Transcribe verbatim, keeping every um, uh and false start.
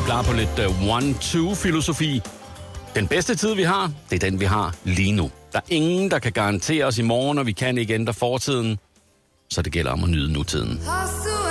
klar på lidt uh, one-two-filosofi. Den bedste tid, vi har, det er den, vi har lige nu. Der er ingen, der kan garantere os i morgen, og vi kan ikke ændre fortiden. Så det gælder om at nyde nutiden.